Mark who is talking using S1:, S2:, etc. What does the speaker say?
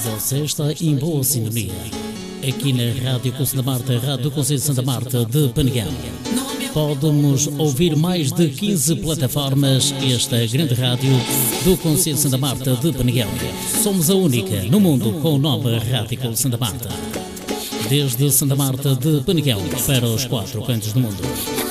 S1: Você está em boa sintonia. Aqui na Rádio Conselho Santa Marta, Rádio Conselho Santa Marta de Penegal. Pode-nos ouvir mais de 15 plataformas. Esta grande rádio do Conselho Santa Marta de Penegal. Somos a única no mundo com o nome Rádio Conselho Santa Marta. Desde Santa Marta de Penegal para os 4 cantos do mundo.